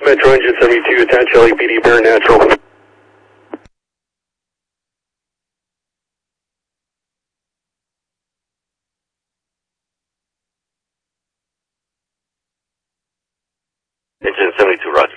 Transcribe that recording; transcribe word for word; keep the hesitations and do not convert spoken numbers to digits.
Metro Engine seventy-two, attach L A P D, bare natural. Engine seventy-two, roger.